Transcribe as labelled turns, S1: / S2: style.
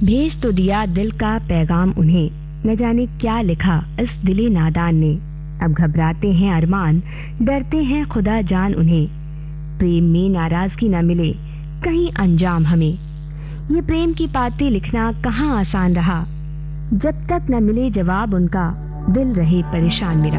S1: भेज तो दिया दिल का पैगाम उन्हें, न जाने क्या लिखा इस दिले नादान ने। अब घबराते हैं अरमान, डरते हैं खुदा जान उन्हें। प्रेम में नाराजगी न मिले कहीं अंजाम हमें। ये प्रेम की बातें लिखना कहाँ आसान रहा, जब तक न मिले जवाब उनका दिल रहे परेशान मेरा।